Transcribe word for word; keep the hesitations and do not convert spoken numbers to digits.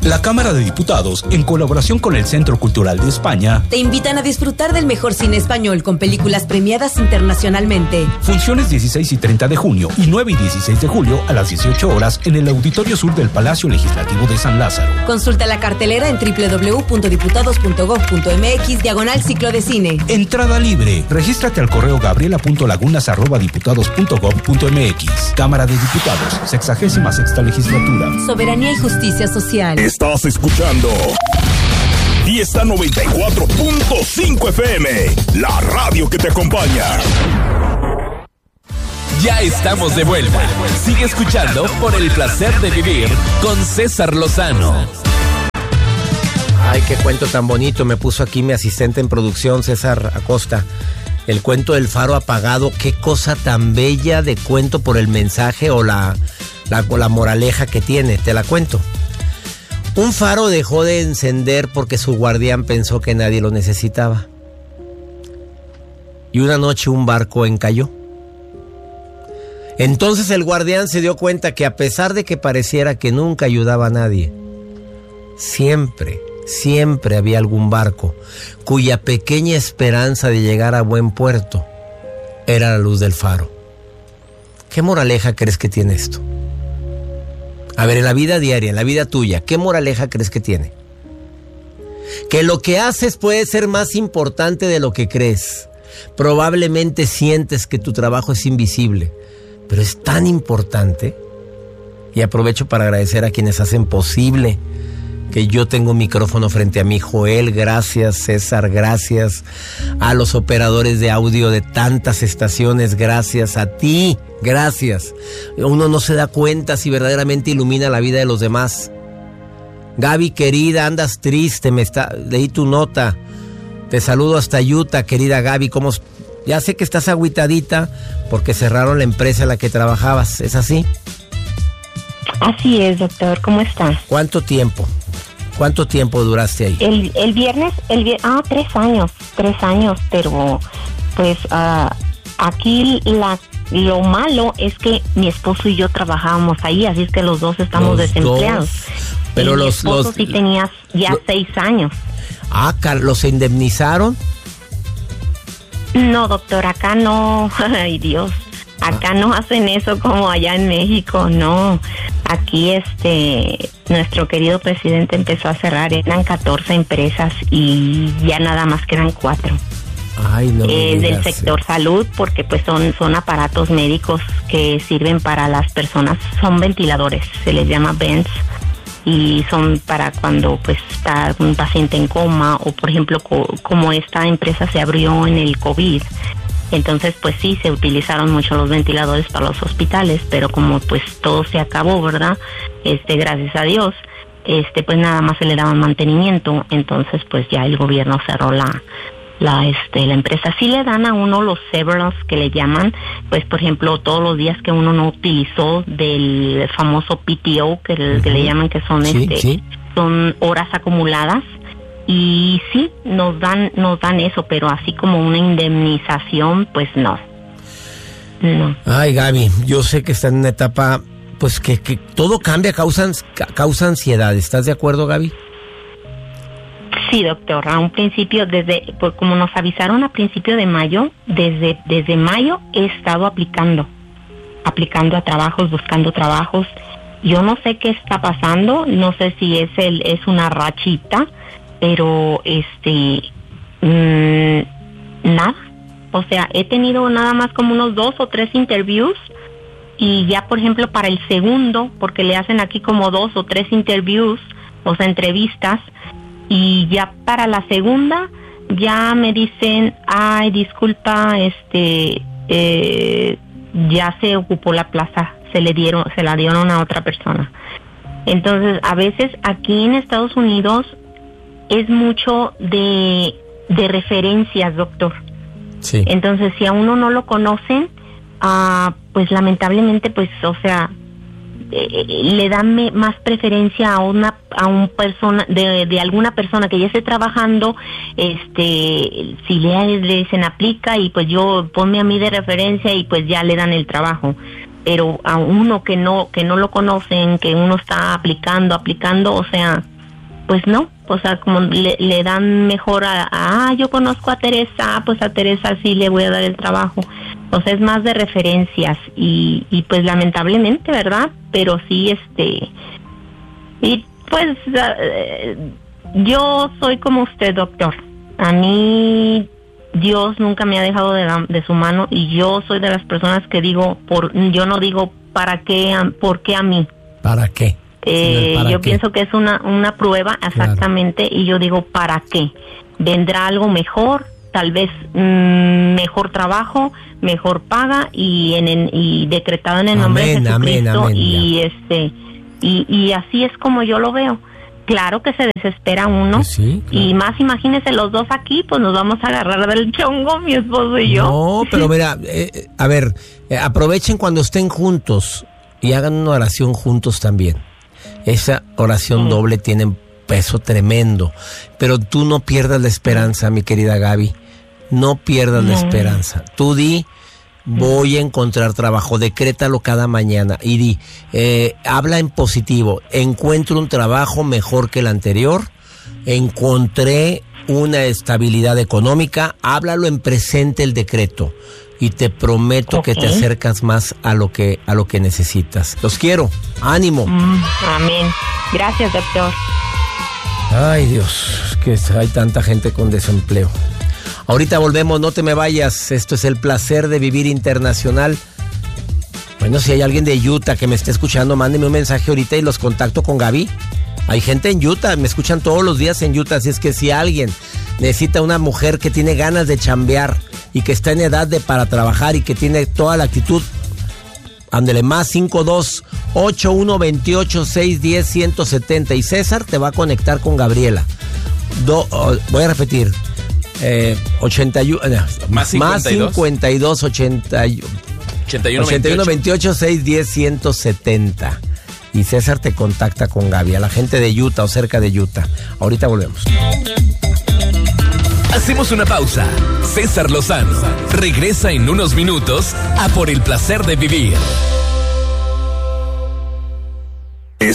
La Cámara de Diputados, en colaboración con el Centro Cultural de España, te invitan a disfrutar del mejor cine español con películas premiadas internacionalmente. Funciones dieciséis y treinta de junio y nueve y dieciséis de julio a las dieciocho horas en el Auditorio Sur del Palacio Legislativo de San Lázaro. Consulta la cartelera en doble u doble u doble u punto diputados punto gob punto eme equis diagonal ciclo de cine. Entrada libre. Regístrate al correo gabriela punto lagunas arroba diputados punto gob punto eme equis. Cámara de Diputados, sexagésima sexta legislatura. Soberanía y justicia social. Estás escuchando Fiesta noventa y cuatro punto cinco F M, la radio que te acompaña. Ya estamos de vuelta. Sigue escuchando Por el placer de vivir con César Lozano. Ay, qué cuento tan bonito me puso aquí mi asistente en producción, César Acosta. El cuento del faro apagado, qué cosa tan bella de cuento por el mensaje o la, la, o la moraleja que tiene. Te la cuento. Un faro dejó de encender porque su guardián pensó que nadie lo necesitaba. Y una noche un barco encalló. Entonces el guardián se dio cuenta que a pesar de que pareciera que nunca ayudaba a nadie, siempre, siempre había algún barco cuya pequeña esperanza de llegar a buen puerto era la luz del faro. ¿Qué moraleja crees que tiene esto? A ver, en la vida diaria, en la vida tuya, ¿qué moraleja crees que tiene? Que lo que haces puede ser más importante de lo que crees. Probablemente sientes que tu trabajo es invisible, pero es tan importante. Y aprovecho para agradecer a quienes hacen posible que yo tengo un micrófono frente a mí. Joel, gracias. César, gracias. A los operadores de audio de tantas estaciones, gracias. A ti, gracias. Uno no se da cuenta si verdaderamente ilumina la vida de los demás. Gaby, querida, andas triste, me está, leí tu nota. Te saludo hasta Utah, querida Gaby. ¿Cómo? Ya sé que estás agüitadita porque cerraron la empresa en la que trabajabas, ¿es así? Así es, doctor. ¿Cómo está? ¿Cuánto tiempo? ¿Cuánto tiempo duraste ahí? El, el viernes, el viernes, ah, tres años, tres años, pero pues uh, aquí la, lo malo es que mi esposo y yo trabajábamos ahí, así es que los dos estamos los desempleados. Dos, pero y los, mi esposo los, sí tenía ya lo, seis años. Ah, ¿los indemnizaron? No, doctor, acá no, ay Dios, acá ah. no hacen eso como allá en México, no. Aquí este nuestro querido presidente empezó a cerrar, eran catorce empresas y ya nada más quedan cuatro. Ay, no eh, me del sector sí. salud, porque pues son son aparatos médicos que sirven para las personas, son ventiladores, se les llama vents, y son para cuando pues está un paciente en coma o por ejemplo co- como esta empresa se abrió en el COVID. Entonces, pues sí, se utilizaron mucho los ventiladores para los hospitales, pero como pues todo se acabó, ¿verdad? Este, gracias a Dios, este, pues nada más se le daban mantenimiento, entonces pues ya el gobierno cerró la, la, este, la empresa. Sí le dan a uno los severance que le llaman, pues por ejemplo, todos los días que uno no utilizó del famoso P T O, que, uh-huh. que le llaman que son, sí, este, sí. son horas acumuladas. Y sí, nos dan nos dan eso, pero así como una indemnización, pues no. No. Ay, Gaby, yo sé que está en una etapa, pues que, que todo cambia, causa, causa ansiedad. ¿Estás de acuerdo, Gaby? Sí, doctor. A un principio, desde, pues como nos avisaron a principio de mayo, desde desde mayo he estado aplicando, aplicando a trabajos, buscando trabajos. Yo no sé qué está pasando, no sé si es el es una rachita. Pero, este, mmm, nada, o sea, he tenido nada más como unos dos o tres interviews y ya, por ejemplo, para el segundo, porque le hacen aquí como dos o tres interviews, o sea, entrevistas, y ya para la segunda ya me dicen, ay, disculpa, este, eh, ya se ocupó la plaza, se le dieron, se la dieron a otra persona. Entonces, a veces aquí en Estados Unidos es mucho de, de referencias, doctor. Sí. Entonces, si a uno no lo conocen, uh, pues lamentablemente, pues, o sea, eh, le dan me, más preferencia a una a un persona de, de alguna persona que ya esté trabajando. Este, si le, le dicen aplica y pues yo ponme a mí de referencia y pues ya le dan el trabajo. Pero a uno que no que no lo conocen, que uno está aplicando, aplicando, o sea, pues no, o sea, como le, le dan mejor a, ah, yo conozco a Teresa, pues a Teresa sí le voy a dar el trabajo. O sea, es más de referencias y, y pues lamentablemente, ¿verdad? Pero sí, este, y pues uh, yo soy como usted, doctor. A mí Dios nunca me ha dejado de, la, de su mano y yo soy de las personas que digo, por, yo no digo para qué, por qué a mí. ¿Para qué? Eh, ¿para yo qué? pienso que es una, una prueba exactamente, claro. Y yo digo, ¿para qué? ¿Vendrá algo mejor? Tal vez mmm, mejor trabajo, mejor paga y en, en y decretado en el amén, nombre de Jesucristo. Amén, amén, y ya. este y, y así es como yo lo veo. Claro que se desespera uno, pues sí, claro. Y más imagínese los dos aquí, pues nos vamos a agarrar del chongo, mi esposo y yo. No, pero mira, eh, a ver, eh, aprovechen cuando estén juntos y hagan una oración juntos también. Esa oración sí. doble tiene un peso tremendo, pero tú no pierdas la esperanza, mi querida Gaby. No pierdas no. la esperanza. Tú di, voy a encontrar trabajo, decrétalo cada mañana y di, eh, habla en positivo, encuentro un trabajo mejor que el anterior, encontré una estabilidad económica, háblalo en presente el decreto y te prometo okay. que te acercas más a lo que a lo que necesitas. Los quiero, ánimo. Mm, amén. Gracias, doctor. Ay, Dios, que hay tanta gente con desempleo. Ahorita volvemos, no te me vayas. Esto es El Placer de Vivir Internacional. Bueno, si hay alguien de Utah que me esté escuchando, mándeme un mensaje ahorita y los contacto con Gaby. Hay gente en Utah, me escuchan todos los días en Utah, así es que si alguien necesita una mujer que tiene ganas de chambear y que está en edad de para trabajar y que tiene toda la actitud, ándele, más cinco dos ocho uno veintiocho seis diez ciento setenta y César te va a conectar con Gabriela. Do, oh, voy a repetir. Eh, ochenta y uno, más cincuenta y dos, ochenta y uno, veintiocho, seis diez, ciento setenta. Y César te contacta con Gaby, a la gente de Utah o cerca de Utah. Ahorita volvemos. Hacemos una pausa. César Lozano regresa en unos minutos a Por el Placer de Vivir.